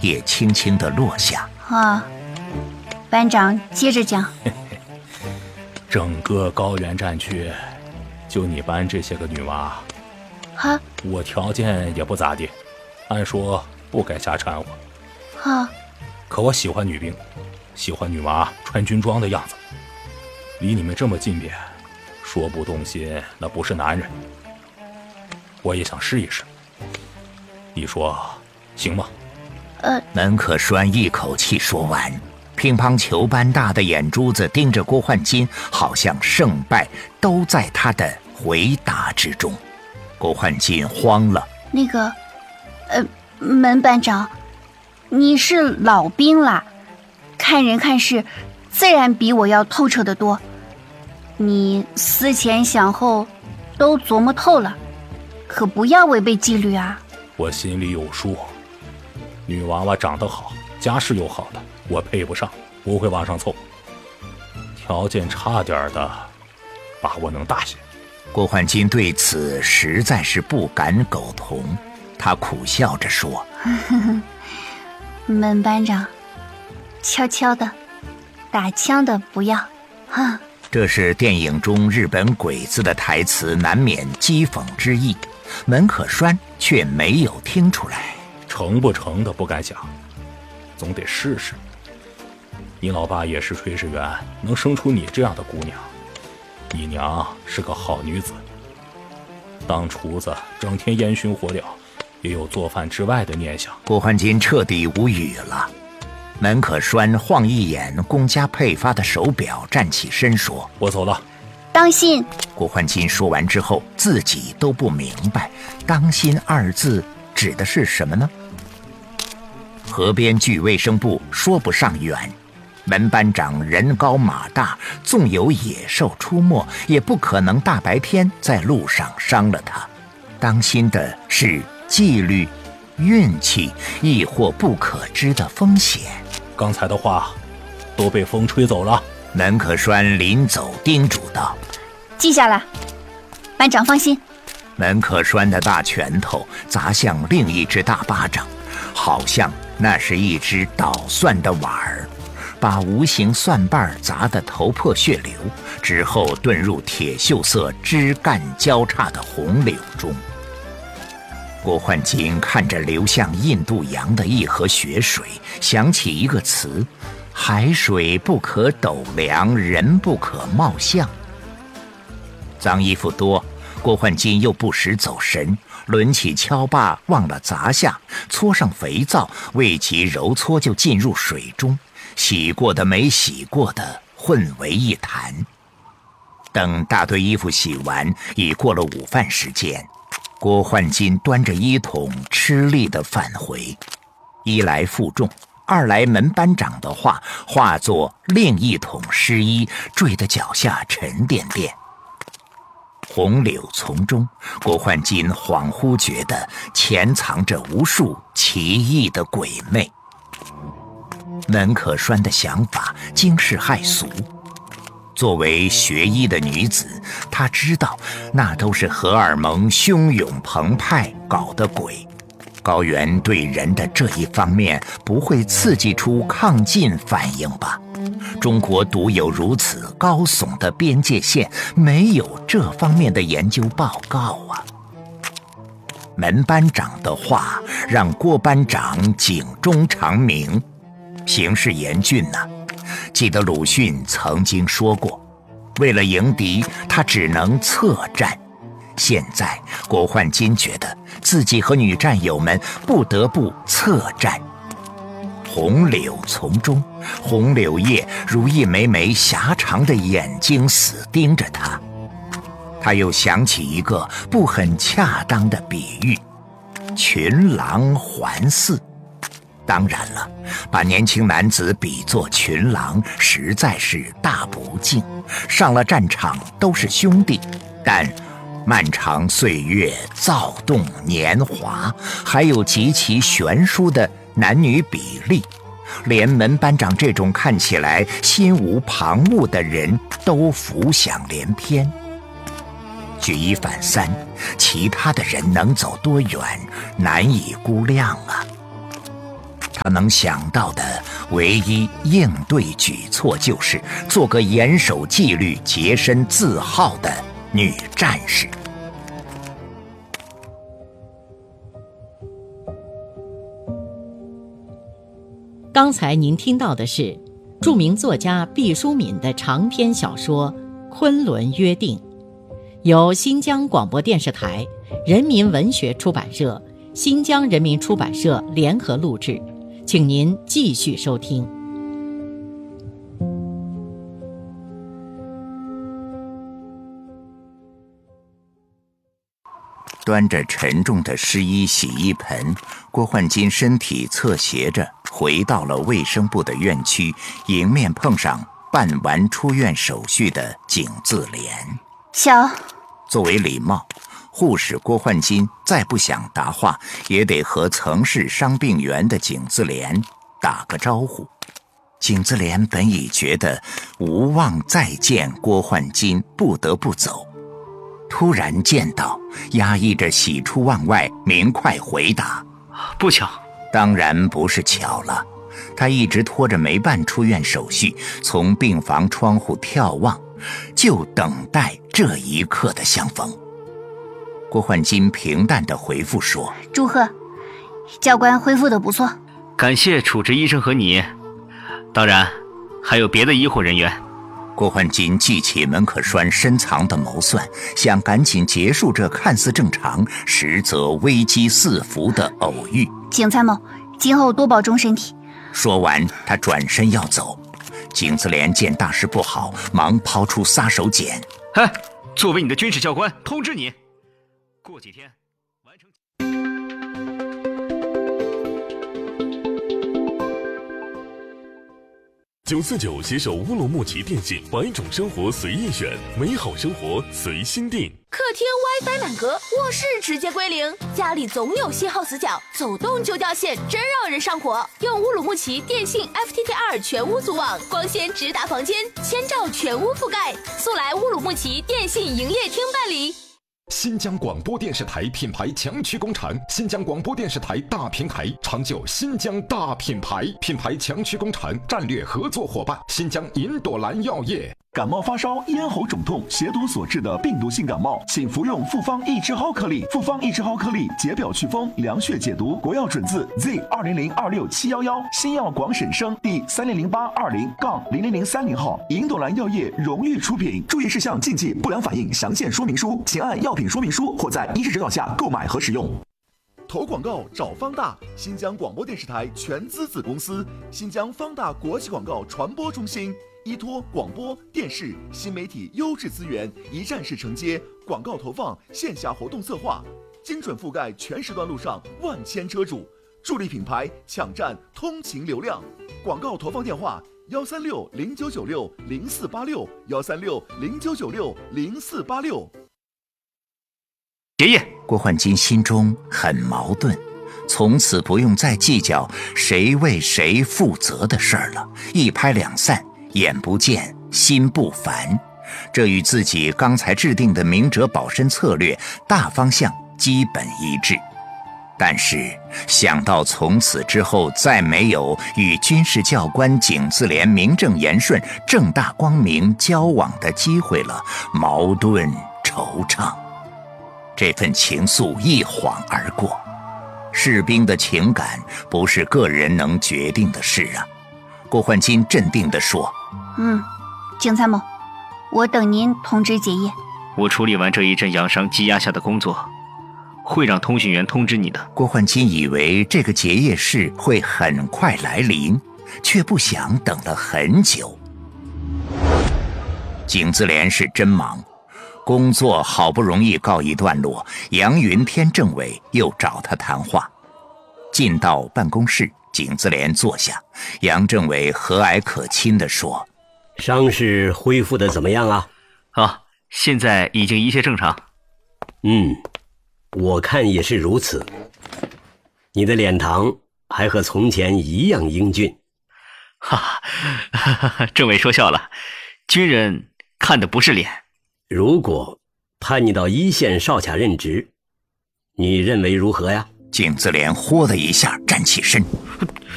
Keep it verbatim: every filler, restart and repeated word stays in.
也轻轻地落下。 啊，班长接着讲。 整个高原战区就你班这些个女娃， 哈， 我条件也不咋地，按说不该瞎掺和。 哈， 可我喜欢女兵，喜欢女娃穿军装的样子。离你们这么近点，说不动心那不是男人。我也想试一试，你说行吗？ 呃， 门可栓一口气说完，乒乓球般大的眼珠子盯着郭焕金，好像胜败都在他的回答之中。郭焕金慌了。 那个，呃，门班长，你是老兵啦，看人看事，自然比我要透彻得多。你思前想后，都琢磨透了，可不要违背纪律啊。 我心里有数，女娃娃长得好，家世又好的，我配不上，不会往上凑。条件差点的，把握能大些。 郭焕金对此实在是不敢苟同，他苦笑着说： 门班长，悄悄的，打枪的不要。哈， 这是电影中日本鬼子的台词，难免讥讽之意。门可栓却没有听出来。 成不成的不敢想，总得试试。你老爸也是炊事员，能生出你这样的姑娘，你娘是个好女子，当厨子整天烟熏火燎，也有做饭之外的念想。 郭焕金彻底无语了。门可栓晃一眼公家配发的手表，站起身说： 我走了。 当心！ 郭焕金说完之后，自己都不明白当心二字指的是什么呢？河边距卫生部说不上远，门班长人高马大，纵有野兽出没，也不可能大白天在路上伤了他。当心的是纪律、运气，亦或不可知的风险。 刚才的话都被风吹走了。 门可栓临走叮嘱道： 记下来，班长放心。 门可栓的大拳头砸向另一只大巴掌，好像那是一只捣蒜的碗儿，把无形蒜瓣砸得头破血流，之后遁入铁锈色枝干交叉的洪流中。郭焕金看着流向印度洋的一河血水，想起一个词：海水不可斗量，人不可貌相。脏衣服多，郭焕金又不时走神，抡起锹把忘了砸下，搓上肥皂，未及揉搓就进入水中，洗过的没洗过的混为一谈。等大堆衣服洗完，已过了午饭时间。郭焕金端着衣桶吃力地返回，一来负重，二来门班长的话化作另一桶湿衣，坠得脚下沉甸甸。红柳丛中，郭焕金恍惚觉得潜藏着无数奇异的鬼魅。门可栓的想法惊世骇俗，作为学医的女子，她知道那都是荷尔蒙汹涌澎湃搞的鬼。高原对人的这一方面不会刺激出亢进反应吧？中国独有如此高耸的边界线，没有这方面的研究报告啊。门班长的话让郭班长警钟长鸣，形势严峻呐、啊。记得鲁迅曾经说过，为了迎敌，他只能侧战。现在郭焕金觉得自己和女战友们不得不侧战。红柳丛中，红柳叶如一枚枚狭长的眼睛死盯着他。他又想起一个不很恰当的比喻：群狼环伺。当然了，把年轻男子比作群狼实在是大不敬。上了战场都是兄弟，但漫长岁月躁动年华，还有极其悬殊的男女比例，连门班长这种看起来心无旁骛的人都浮想联翩。举一反三，其他的人能走多远，难以估量啊。 他能想到的唯一应对举措，就是做个严守纪律、洁身自好的女战士。 刚才您听到的是著名作家毕淑敏的长篇小说《昆仑约定》，由新疆广播电视台、人民文学出版社、新疆人民出版社联合录制，请您继续收听。 端着沉重的湿衣洗衣盆，郭焕金身体侧斜着回到了卫生部的院区，迎面碰上办完出院手续的景自怜。 小， 作为礼貌，护士郭焕金再不想答话，也得和曾是伤病员的景自怜打个招呼。景自怜本已觉得无望再见郭焕金，不得不走。突然见到，压抑着喜出望外，明快回答： 不巧。 当然不是巧了，他一直拖着没办出院手续，从病房窗户眺望，就等待这一刻的相逢。郭焕金平淡地回复说： 祝贺，教官恢复得不错。 感谢主治医生和你，当然还有别的医护人员。 郭焕金记起门可栓深藏的谋算，想赶紧结束这看似正常实则危机四伏的偶遇。 景参谋，今后多保重身体。 说完，他转身要走。景自怜见大事不好，忙抛出杀手锏： 哎，作为你的军事教官，通知你，过几天完成。 九四九携手乌鲁木齐电信，百种生活随意选，美好生活随心定。 客厅 WiFi 满格，卧室直接归零，家里总有信号死角，走动就掉线，真让人上火。用乌鲁木齐电信 F T T R 全屋组网，光纤直达房间，千兆全屋覆盖，速来乌鲁木齐电信营业厅办理。 新疆广播电视台品牌强区工厂，新疆广播电视台大平台，长久新疆大品牌，品牌强区工厂战略合作伙伴，新疆银朵兰药业。 感冒发烧、咽喉肿痛、血毒所致的病毒性感冒，请服用复方益智蒿颗粒。复方益智蒿颗粒解表祛风、凉血解毒，国药准字 Z 二零零二六七幺幺，新药广审生第三零零八二零杠零零零三零号，银朵兰药业荣誉出品。注意事项、禁忌、不良反应详见说明书，请按药品说明书或在医师指导下购买和使用。投广告找方大，新疆广播电视台全资子公司，新疆方大国际广告传播中心。依托广播电视新媒体优质资源，一站式承接广告投放、线下活动策划，精准覆盖全时段路上万千车主，助力品牌抢占通勤流量。广告投放电话：幺三六零九九六零四八六，幺三六零九九六零四八六。 爷爷， 郭焕金心中很矛盾，从此不用再计较谁为谁负责的事儿了，一拍两散。眼不见心不烦，这与自己刚才制定的明哲保身策略大方向基本一致。但是想到从此之后再没有与军事教官景自怜名正言顺、正大光明交往的机会了，矛盾惆怅。这份情愫一晃而过，士兵的情感不是个人能决定的事啊。郭焕金镇定地说： 嗯，景参谋，我等您通知结业。 我处理完这一阵养伤积压下的工作，会让通讯员通知你的。 郭焕金以为这个结业式会很快来临，却不想等了很久。景自怜是真忙，工作好不容易告一段落，杨云天政委又找他谈话。进到办公室，景自怜坐下，杨政委和蔼可亲地说： 伤势恢复得怎么样啊？ 啊，现在已经一切正常。 嗯，我看也是如此。你的脸庞还和从前一样英俊。 哈哈，政委说笑了，军人看的不是脸。 如果派你到一线哨卡任职，你认为如何呀？ 景自怜豁的一下站起身，